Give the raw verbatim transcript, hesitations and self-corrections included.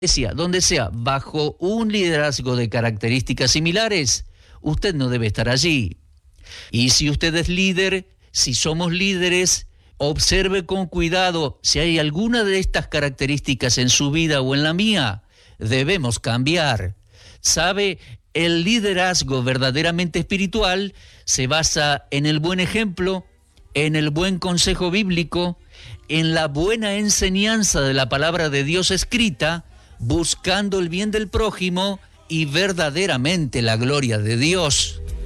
iglesia, donde sea, bajo un liderazgo de características similares, usted no debe estar allí. Y si usted es líder, si somos líderes, observe con cuidado si hay alguna de estas características en su vida o en la mía. Debemos cambiar. ¿Sabe? El liderazgo verdaderamente espiritual se basa en el buen ejemplo, en el buen consejo bíblico, en la buena enseñanza de la palabra de Dios escrita, buscando el bien del prójimo y verdaderamente la gloria de Dios.